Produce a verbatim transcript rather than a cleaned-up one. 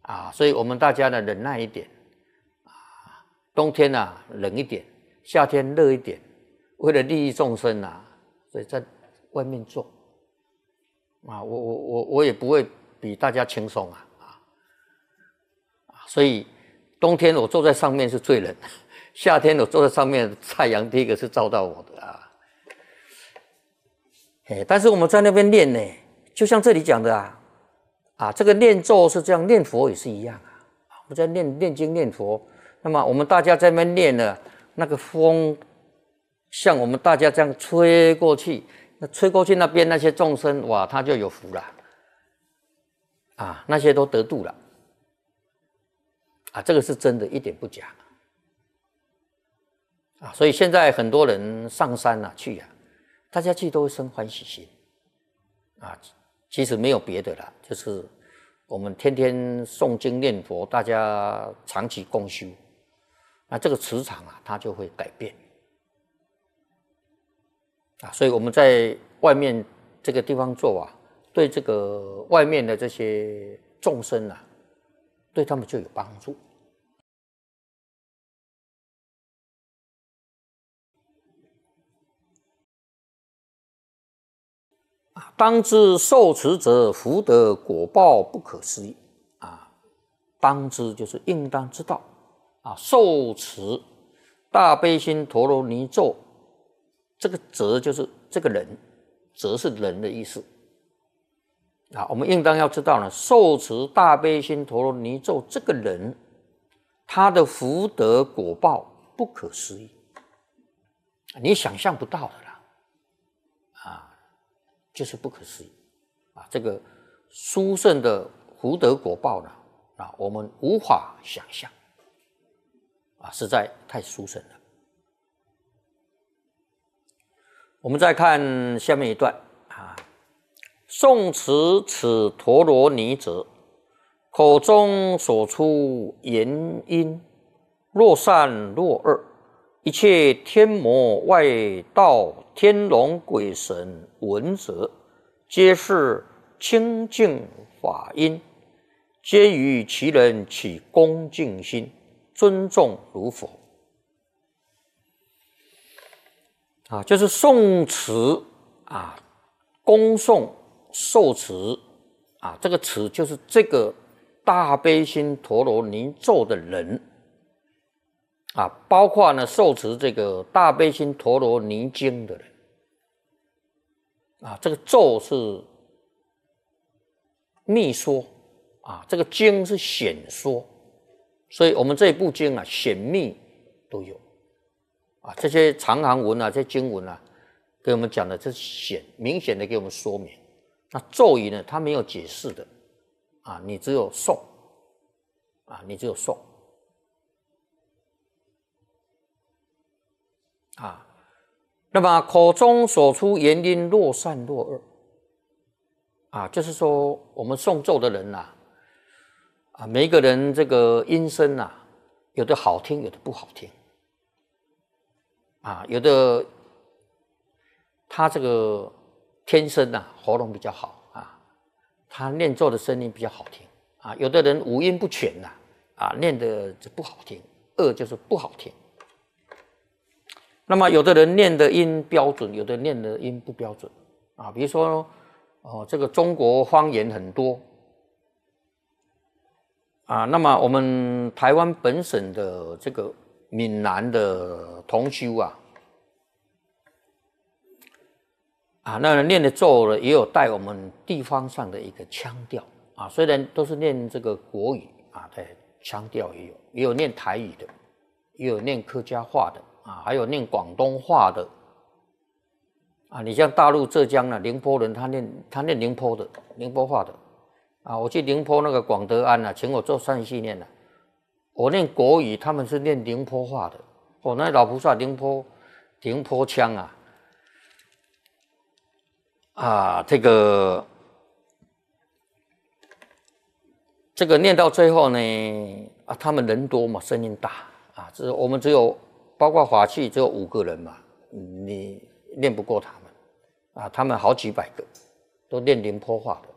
啊，所以我们大家呢忍耐一点啊，冬天啊冷一点，夏天热一点，为了利益众生啊，所以在外面做啊，我我我我也不会比大家轻松啊啊，所以冬天我坐在上面是最冷，夏天我坐在上面，太阳第一个是照到我的啊。哎，但是我们在那边练呢，就像这里讲的啊，啊，这个念咒是这样，念佛也是一样啊。我们在念念经念佛，那么我们大家在那边念呢，那个风像我们大家这样吹过去，那吹过去那边那些众生，哇，他就有福了，啊，那些都得度了，啊，这个是真的，一点不假。啊，所以现在很多人上山啊去啊，大家去都会生欢喜心，啊，其实没有别的啦，就是我们天天诵经念佛，大家长期共修，那这个磁场啊，它就会改变，啊，所以我们在外面这个地方做啊，对这个外面的这些众生啊，对他们就有帮助。当知受持者福德果报不可思议啊！当知就是应当知道啊！受持大悲心陀罗尼咒，这个者就是这个人，者是人的意思啊！我们应当要知道呢，受持大悲心陀罗尼咒这个人，他的福德果报不可思议，你想象不到的啦啊！就是不可思议啊！这个殊胜的福德果报呢，啊，我们无法想象啊，实在太殊胜了。我们再看下面一段啊，诵持此陀罗尼者，口中所出言音，若善若恶，一切天魔外道天龙鬼神闻者，皆是清净法音，皆于其人起恭敬心，尊重如佛。啊，就是诵持啊，恭诵受持啊，这个持就是这个大悲心陀罗尼咒的人。啊，包括呢受持这个大悲心陀罗尼经的人，啊，这个咒是密说，啊，这个经是显说，所以我们这一部经啊，显密都有，啊，这些长行文啊，这些经文啊，给我们讲的这是显明显的给我们说明。那咒语呢，它没有解释的，啊，你只有诵，啊，你只有诵。啊，那么口中所出言音若善若恶，啊，就是说我们诵咒的人呐、啊，啊，每一个人这个音声呐，有的好听，有的不好听，啊，有的他这个天生呐、啊、喉咙比较好啊，他念咒的声音比较好听啊，有的人五音不全呐、啊，啊，念的就不好听，恶就是不好听。那么有的人念的音标准，有的念的音不标准啊。比如说，哦，这个中国方言很多啊。那么我们台湾本省的这个闽南的同修啊，啊，那念的咒呢，也有带我们地方上的一个腔调啊。虽然都是念这个国语啊，对，腔调也有，也有念台语的，也有念客家话的。啊，还有念广东话的啊，你像大陆浙江呢，宁波人他念他念宁波的宁波话的啊，我去宁波那个广德安啊，请我做山西念的，我念国语，他们是念宁波话的，哦，那老菩萨宁波宁波腔啊，啊，这个这个念到最后呢，啊，他们人多嘛，声音大啊，这我们只有。包括法器只有五个人嘛，你念不过他们啊，他们好几百个，都念宁波话的